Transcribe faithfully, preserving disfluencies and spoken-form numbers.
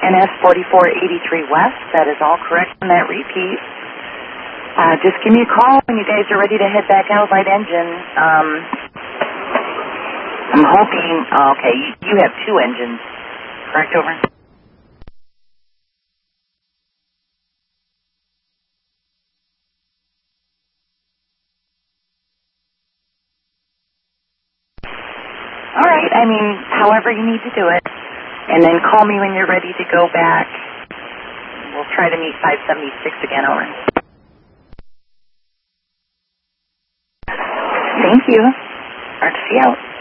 N S forty-four eighty-three West. That is all correct on that repeat. Uh, just give me a call when you guys are ready to head back out, light engine. Um, I'm hoping, oh, okay, you, you have two engines, correct, over? All right, I mean, however you need to do it. And then call me when you're ready to go back. We'll try to meet five seventy-six again, over. Thank you. R T C out.